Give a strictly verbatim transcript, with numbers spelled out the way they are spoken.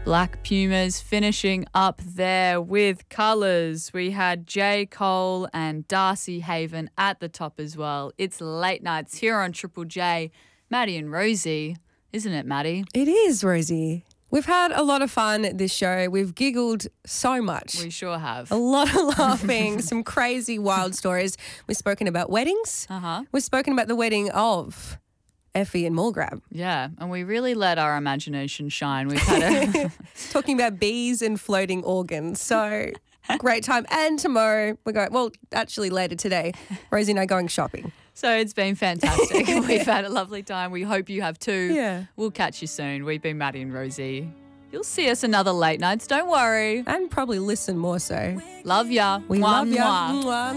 Black Pumas finishing up there with colours. We had J. Cole and Darcy Haven at the top as well. It's late nights here on Triple J. Maddie and Rosie, isn't it, Maddie? It is, Rosie. We've had a lot of fun this show. We've giggled so much. We sure have. A lot of laughing, some crazy wild stories. We've spoken about weddings. Uh-huh. We've spoken about the wedding of Effie and Mulgrab. Yeah, and we really let our imagination shine. We've had a... Talking about bees and floating organs. So great time. And tomorrow we're going, well, actually later today, Rosie and I are going shopping. So it's been fantastic. We've had a lovely time. We hope you have too. Yeah. We'll catch you soon. We've been Maddie and Rosie. You'll see us another late nights. Don't worry. And probably listen more so. Love ya. We Mwah, love ya. mwah. Mwah.